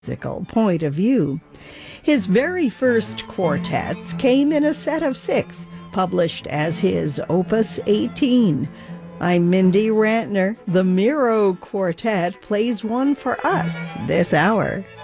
musical point of view. His very first quartets came in a set of 6, published as his Opus 18. I'm Mindy Rantner. The Miro Quartet plays one for us this hour.